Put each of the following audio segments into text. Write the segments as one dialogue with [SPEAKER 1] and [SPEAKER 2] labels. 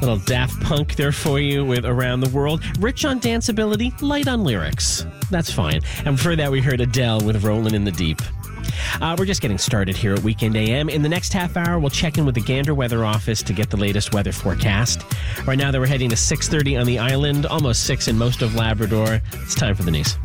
[SPEAKER 1] Little Daft Punk there for you with Around the World. Rich on danceability, light on lyrics. That's fine. And before that, we heard Adele with Rollin' in the Deep. We're just getting started here at Weekend AM. In the next half hour, we'll check in with the Gander Weather Office to get the latest weather forecast. Right now, we're heading to 6:30 on the island, almost 6 in most of Labrador. It's time for the news.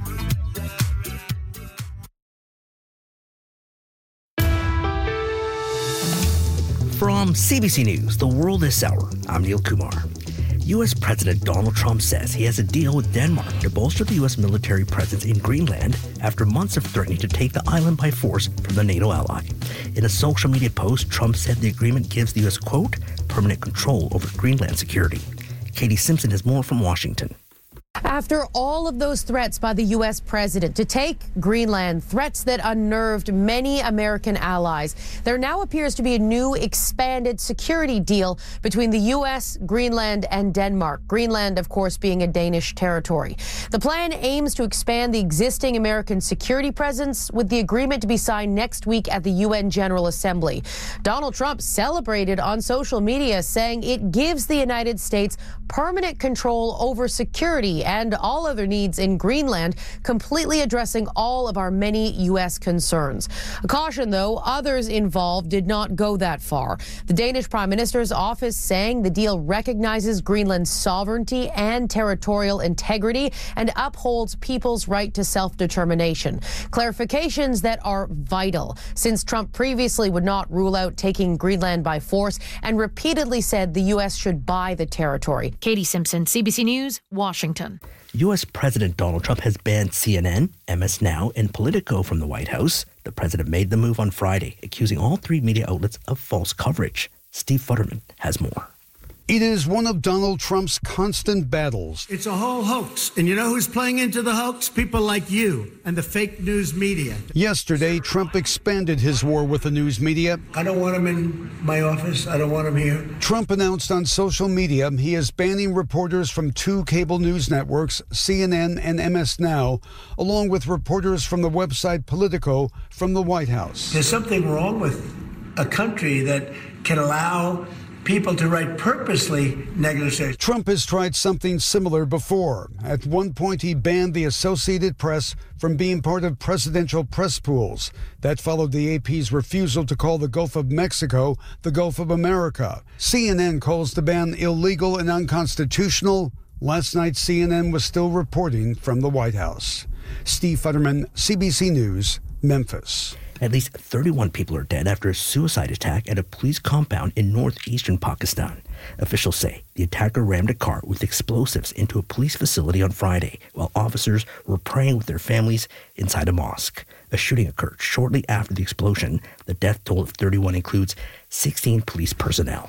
[SPEAKER 2] From CBC News, The World is Sour, I'm Neil Kumar. U.S. President Donald Trump says he has a deal with Denmark to bolster the U.S. military presence in Greenland after months of threatening to take the island by force from the NATO ally. In a social media post, Trump said the agreement gives the U.S., quote, permanent control over Greenland security. Katie Simpson has more from Washington.
[SPEAKER 3] After all of those threats by the U.S. president to take Greenland, threats that unnerved many American allies, there now appears to be a new expanded security deal between the U.S., Greenland, and Denmark. Greenland, of course, being a Danish territory. The plan aims to expand the existing American security presence, with the agreement to be signed next week at the UN General Assembly. Donald Trump celebrated on social media, saying it gives the United States permanent control over security and all other needs in Greenland, completely addressing all of our many U.S. concerns. A caution, though, others involved did not go that far. The Danish Prime Minister's office saying the deal recognizes Greenland's sovereignty and territorial integrity and upholds people's right to self-determination. Clarifications that are vital, since Trump previously would not rule out taking Greenland by force and repeatedly said the U.S. should buy the territory.
[SPEAKER 4] Katie Simpson, CBC News, Washington.
[SPEAKER 2] U.S. President Donald Trump has banned CNN, MS Now, and Politico from the White House. The president made the move on Friday, accusing all three media outlets of false coverage. Steve Futterman has more.
[SPEAKER 5] It is one of Donald Trump's constant battles.
[SPEAKER 6] It's a whole hoax. And you know who's playing into the hoax? People like you and the fake news media.
[SPEAKER 5] Yesterday, Trump expanded his war with the news media.
[SPEAKER 6] I don't want him in my office. I don't want him here.
[SPEAKER 5] Trump announced on social media he is banning reporters from two cable news networks, CNN and MS Now, along with reporters from the website Politico, from the White House.
[SPEAKER 6] There's something wrong with a country that can allow people to write purposely negative things.
[SPEAKER 5] Trump has tried something similar before. At one point, he banned the Associated Press from being part of presidential press pools. That followed the AP's refusal to call the Gulf of Mexico the Gulf of America. CNN calls the ban illegal and unconstitutional. Last night, CNN was still reporting from the White House. Steve Futterman, CBC News, Memphis.
[SPEAKER 2] At least 31 people are dead after a suicide attack at a police compound in northeastern Pakistan. Officials say the attacker rammed a car with explosives into a police facility on Friday while officers were praying with their families inside a mosque. A shooting occurred shortly after the explosion. The death toll of 31 includes 16 police personnel.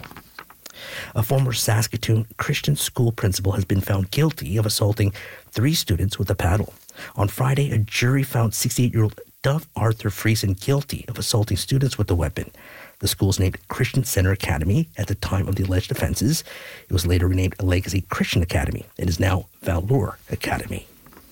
[SPEAKER 2] A former Saskatoon Christian school principal has been found guilty of assaulting 3 students with a paddle. On Friday, a jury found 68-year-old Dove Arthur Friesen guilty of assaulting students with a weapon. The school's named Christian Center Academy at the time of the alleged offenses. It was later renamed Legacy Christian Academy and is now Valor Academy.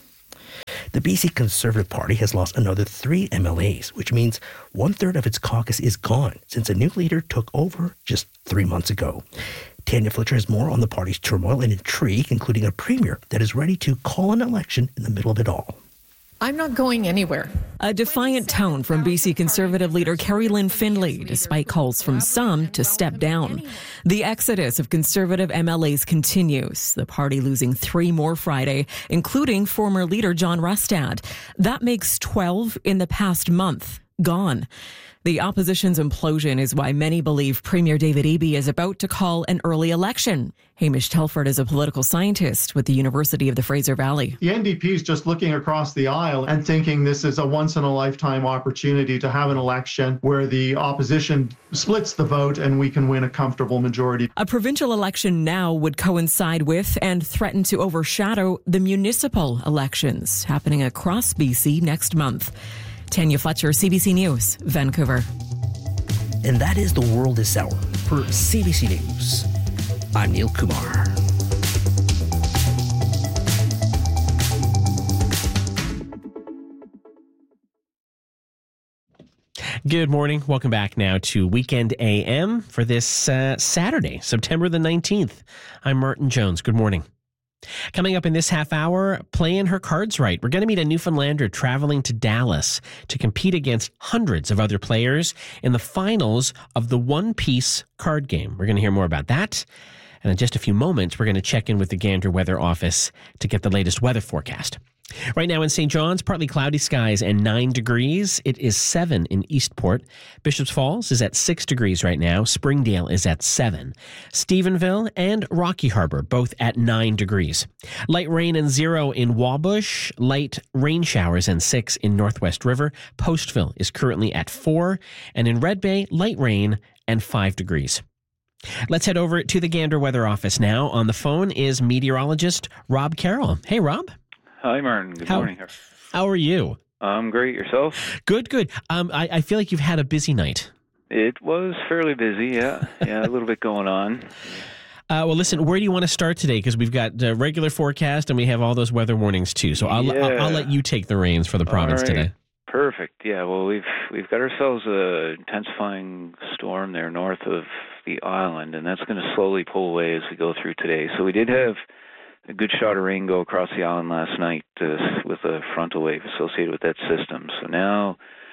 [SPEAKER 2] The BC Conservative Party has lost another 3 MLAs, which means 1/3 of its caucus is gone since a new leader took over just 3 months ago. Tanya Fletcher has more on the party's turmoil and intrigue, including a premier that is ready to call an election in the middle of it all.
[SPEAKER 7] I'm not going anywhere.
[SPEAKER 8] A defiant tone from BC Conservative leader Carrie Lynn Findlay, despite calls from some to step down. The exodus of Conservative MLAs continues, the party losing 3 more Friday, including former leader John Rustad. That makes 12 in the past month gone. The opposition's implosion is why many believe Premier David Eby is about to call an early election. Hamish Telford is a political scientist with the University of the Fraser Valley.
[SPEAKER 9] The NDP is just looking across the aisle and thinking this is a once-in-a-lifetime opportunity to have an election where the opposition splits the vote and we can win a comfortable majority.
[SPEAKER 8] A provincial election now would coincide with and threaten to overshadow the municipal elections happening across BC next month. Tanya Fletcher, CBC News, Vancouver.
[SPEAKER 2] And that is The World is Sour. For CBC News, I'm Neil Kumar.
[SPEAKER 1] Good morning. Welcome back now to Weekend AM for this Saturday, September the 19th. I'm Martin Jones. Good morning. Coming up in this half hour, playing her cards right. We're going to meet a Newfoundlander traveling to Dallas to compete against hundreds of other players in the finals of the One Piece card game. We're going to hear more about that. And in just a few moments, we're going to check in with the Gander Weather Office to get the latest weather forecast. Right now in St. John's, partly cloudy skies and 9 degrees. It is 7 in Eastport. Bishops Falls is at 6 degrees right now. Springdale is at 7. Stephenville and Rocky Harbor both at 9 degrees. Light rain and 0 in Wabush. Light rain showers and 6 in Northwest River. Postville is currently at 4. And in Red Bay, light rain and 5 degrees. Let's head over to the Gander Weather Office now. On the phone is meteorologist Rob Carroll. Hey, Rob.
[SPEAKER 10] Hi, Martin. Good morning.
[SPEAKER 1] How are you?
[SPEAKER 10] I'm great. Yourself?
[SPEAKER 1] Good. I feel like you've had a busy night.
[SPEAKER 10] It was fairly busy, yeah. Yeah, a little bit going on.
[SPEAKER 1] Well, listen, where do you want to start today? Because we've got regular forecast and we have all those weather warnings too. So I'll let you take the reins for the province today.
[SPEAKER 10] Perfect. Yeah, well, we've got ourselves a intensifying storm there north of the island, and that's going to slowly pull away as we go through today. So we did have a good shot of rain go across the island last night with a frontal wave associated with that system. So now,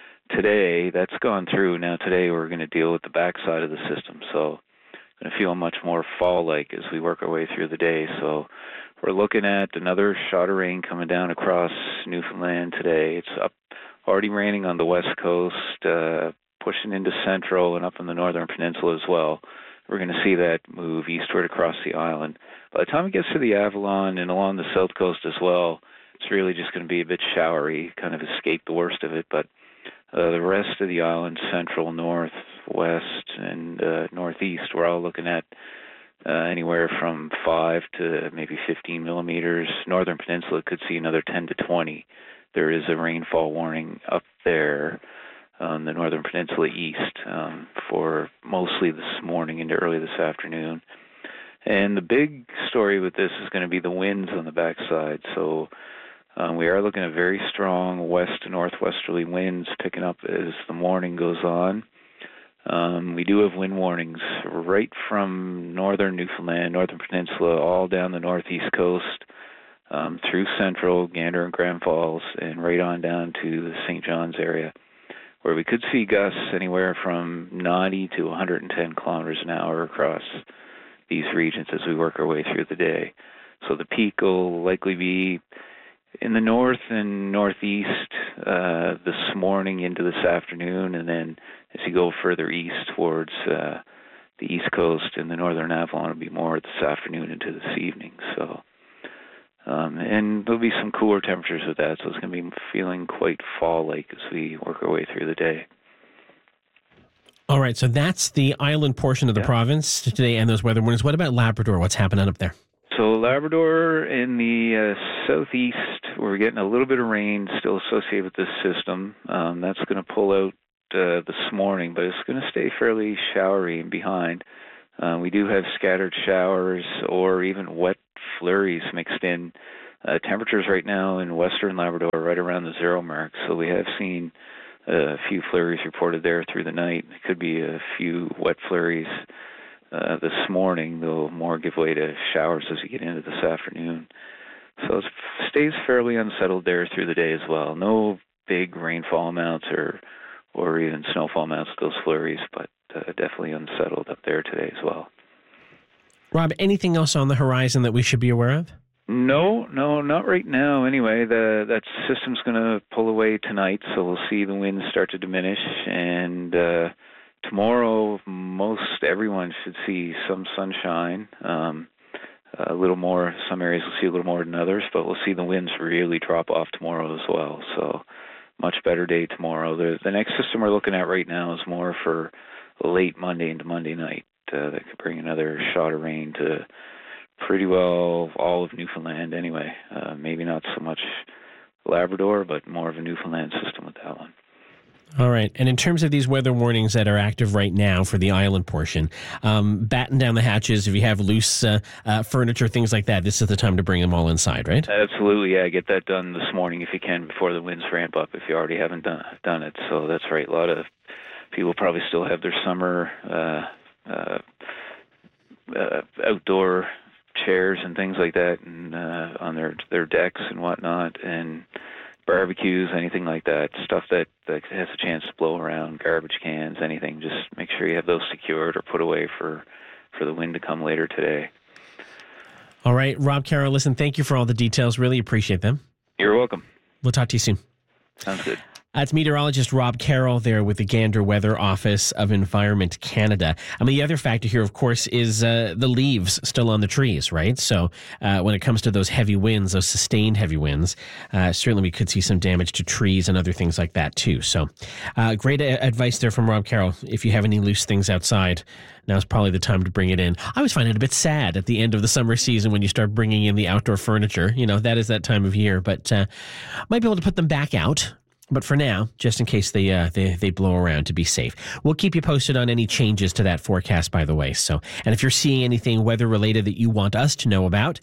[SPEAKER 10] today, that's gone through. Now today we're going to deal with the backside of the system. So going to feel much more fall-like as we work our way through the day. So we're looking at another shot of rain coming down across Newfoundland today. It's up already raining on the west coast, pushing into central and up in the northern peninsula as well. We're going to see that move eastward across the island. By the time it gets to the Avalon and along the south coast as well, it's really just going to be a bit showery, kind of escape the worst of it. But the rest of the island, central, north, west, and northeast, we're all looking at anywhere from 5 to maybe 15 millimeters. Northern peninsula could see another 10 to 20. There is a rainfall warning up there on the northern peninsula east for mostly this morning into early this afternoon. And the big story with this is going to be the winds on the backside. So we are looking at very strong west to northwesterly winds picking up as the morning goes on. We do have wind warnings right from northern Newfoundland, northern peninsula, all down the northeast coast, through central, Gander and Grand Falls, and right on down to the St. John's area, where we could see gusts anywhere from 90 to 110 kilometers an hour across these regions as we work our way through the day. So the peak will likely be in the north and northeast this morning into this afternoon, and then as you go further east towards the east coast and the northern Avalon, it'll be more this afternoon into this evening. So, and there'll be some cooler temperatures with that, so it's going to be feeling quite fall-like as we work our way through the day.
[SPEAKER 1] All right, so that's the island portion of the province today and those weather warnings. What about Labrador? What's happening up there?
[SPEAKER 10] So Labrador in the southeast, we're getting a little bit of rain still associated with this system. That's going to pull out this morning, but it's going to stay fairly showery and behind. We do have scattered showers or even wet flurries mixed in. Temperatures right now in western Labrador are right around the 0 mark, so we have seen a few flurries reported there through the night. It could be a few wet flurries this morning, though more give way to showers as we get into this afternoon. So it stays fairly unsettled there through the day as well. No big rainfall amounts or even snowfall amounts with those flurries, but definitely unsettled up there today as well.
[SPEAKER 1] Rob, anything else on the horizon that we should be aware of?
[SPEAKER 10] No, not right now. Anyway, that system's going to pull away tonight, so we'll see the winds start to diminish. And tomorrow, most everyone should see some sunshine. A little more. Some areas will see a little more than others, but we'll see the winds really drop off tomorrow as well. So much better day tomorrow. The next system we're looking at right now is more for late Monday into Monday night. That could bring another shot of rain to pretty well all of Newfoundland anyway. Maybe not so much Labrador, but more of a Newfoundland system with that one.
[SPEAKER 1] All right. And in terms of these weather warnings that are active right now for the island portion, batten down the hatches. If you have loose furniture, things like that, this is the time to bring them all inside, right?
[SPEAKER 10] Absolutely, yeah. Get that done this morning if you can before the winds ramp up if you already haven't done it. So that's right. A lot of people probably still have their summer outdoor chairs and things like that, and on their decks and whatnot, and barbecues, anything like that, stuff that has a chance to blow around, garbage cans, anything. Just make sure you have those secured or put away for the wind to come later today.
[SPEAKER 1] All right, Rob Carroll, listen, thank you for all the details. Really appreciate them.
[SPEAKER 10] You're welcome.
[SPEAKER 1] We'll talk to you soon.
[SPEAKER 10] Sounds good.
[SPEAKER 1] It's meteorologist Rob Carroll there with the Gander Weather Office of Environment Canada. I mean, the other factor here, of course, is the leaves still on the trees, right? So when it comes to those heavy winds, those sustained heavy winds, certainly we could see some damage to trees and other things like that too. So great advice there from Rob Carroll. If you have any loose things outside, now's probably the time to bring it in. I always find it a bit sad at the end of the summer season when you start bringing in the outdoor furniture. You know, that is that time of year, but might be able to put them back out. But for now, just in case they blow around, to be safe. We'll keep you posted on any changes to that forecast, by the way. So, and if you're seeing anything weather-related that you want us to know about,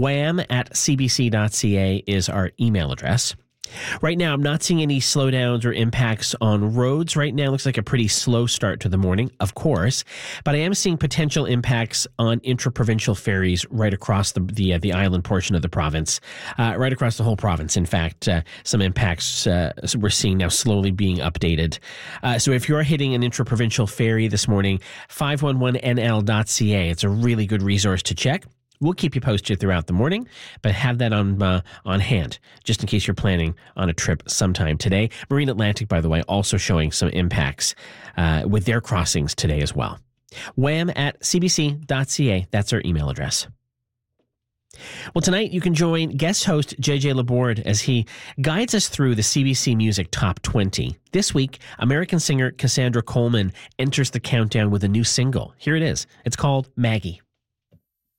[SPEAKER 1] wham@cbc.ca is our email address. Right now, I'm not seeing any slowdowns or impacts on roads. Right now, it looks like a pretty slow start to the morning, of course. But I am seeing potential impacts on intra-provincial ferries right across the island portion of the province, right across the whole province. In fact, some impacts we're seeing now slowly being updated. So if you're hitting an intra-provincial ferry this morning, 511nl.ca. It's a really good resource to check. We'll keep you posted throughout the morning, but have that on hand, just in case you're planning on a trip sometime today. Marine Atlantic, by the way, also showing some impacts with their crossings today as well. wham@cbc.ca, that's our email address. Well, tonight you can join guest host JJ Laborde as he guides us through the CBC Music Top 20. This week, American singer Cassandra Coleman enters the countdown with a new single. Here it is. It's called Maggie.